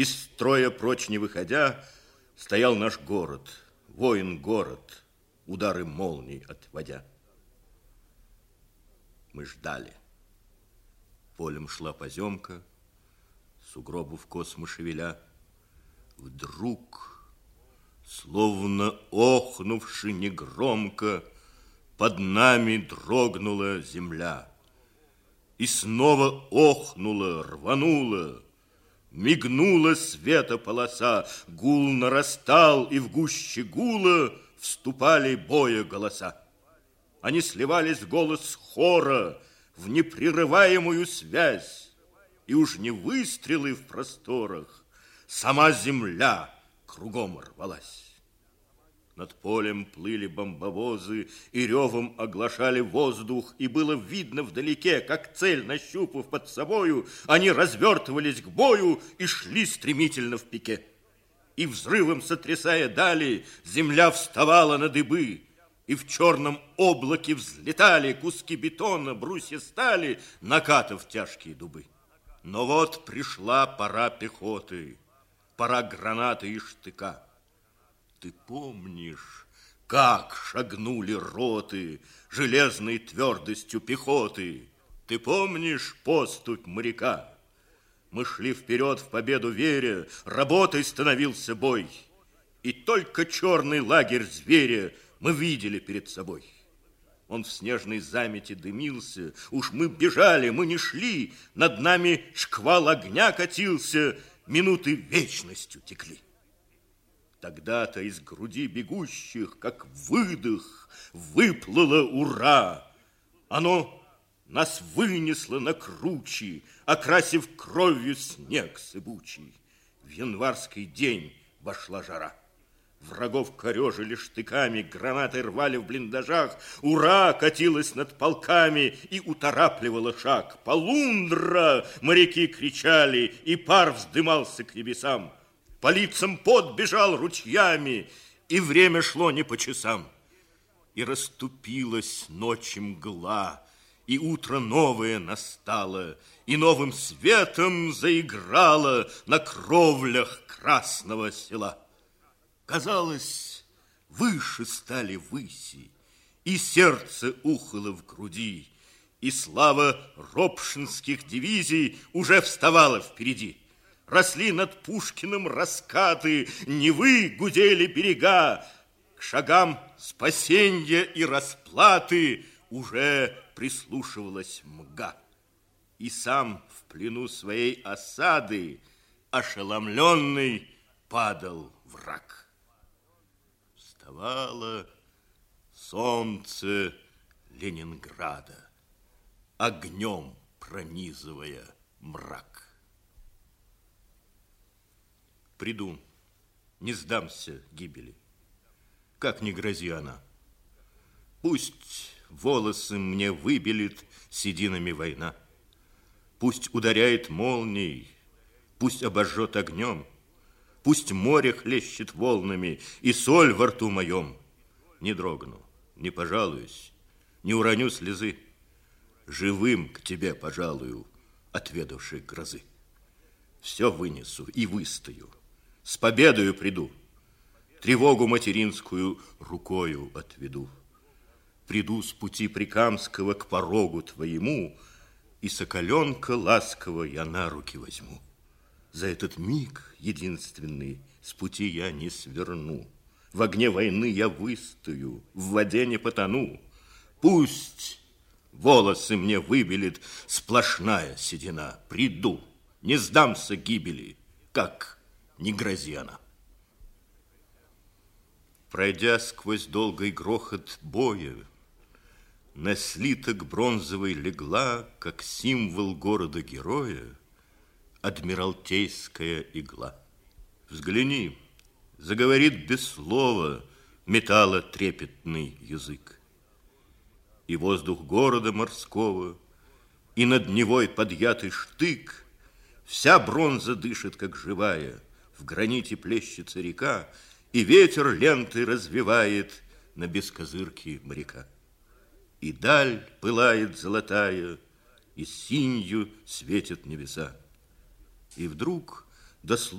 Из строя прочь не выходя, стоял наш город, воин-город, удары молний отводя. Мы ждали. Полем шла поземка, сугробу в космы шевеля. Вдруг, словно охнувши негромко, под нами дрогнула земля. И снова охнула, рванула, мигнула света полоса. Гул нарастал, и в гуще гула вступали боя голоса. Они сливались в голос хора, в непрерываемую связь. И уж не выстрелы в просторах, сама земля кругом рвалась. Над полем плыли бомбовозы и ревом оглашали воздух, и было видно вдалеке, как цель, нащупав под собою, они развертывались к бою и шли стремительно в пике. И взрывом сотрясая дали, земля вставала на дыбы, и в черном облаке взлетали куски бетона, брусья стали, накатав тяжкие дубы. Но вот пришла пора пехоты, пора гранаты и штыка. Ты помнишь, как шагнули роты железной твердостью пехоты? Ты помнишь поступь моряка? Мы шли вперед в победу веря, работой становился бой. И только черный лагерь зверя мы видели перед собой. Он в снежной замете дымился, уж мы бежали, мы не шли, над нами шквал огня катился, минуты вечностью текли. Тогда-то из груди бегущих, как выдох, выплыло ура. Оно нас вынесло на кручи, окрасив кровью снег сыбучий. В январский день вошла жара. Врагов корежили штыками, гранаты рвали в блиндажах. Ура катилась над полками и уторапливала шаг. Полундра! Моряки кричали, и пар вздымался к небесам. По лицам пот бежал ручьями, и время шло не по часам. И расступилась ночи мгла, и утро новое настало, и новым светом заиграло на кровлях Красного Села. Казалось, выше стали выси, и сердце ухало в груди, и слава ропшинских дивизий уже вставала впереди. Росли над Пушкиным раскаты, Невы гудели берега. К шагам спасенья и расплаты уже прислушивалась мга. И сам в плену своей осады ошеломленный падал враг. Вставало солнце Ленинграда, огнем пронизывая мрак. Приду, не сдамся гибели, как ни грози она. Пусть волосы мне выбелит сединами война, пусть ударяет молнией, пусть обожжет огнем, пусть море хлещет волнами и соль во рту моем. Не дрогну, не пожалуюсь, не уроню слезы, живым к тебе пожалую, отведавший грозы. Все вынесу и выстою, с победою приду, тревогу материнскую рукою отведу. Приду с пути Прикамского к порогу твоему, и соколенка ласково я на руки возьму. За этот миг единственный с пути я не сверну. В огне войны я выстою, в воде не потону. Пусть волосы мне выбелит сплошная седина. Приду, не сдамся гибели, как не грози она. Пройдя сквозь долгий грохот боя, на слиток бронзовый легла, как символ города-героя, адмиралтейская игла. Взгляни, заговорит без слова металлотрепетный язык. И воздух города морского, и над Невой подъятый штык, вся бронза дышит, как живая, в граните плещется река, и ветер лентой развивает на бескозырке моряка. И даль пылает золотая, и синью светят небеса. И вдруг до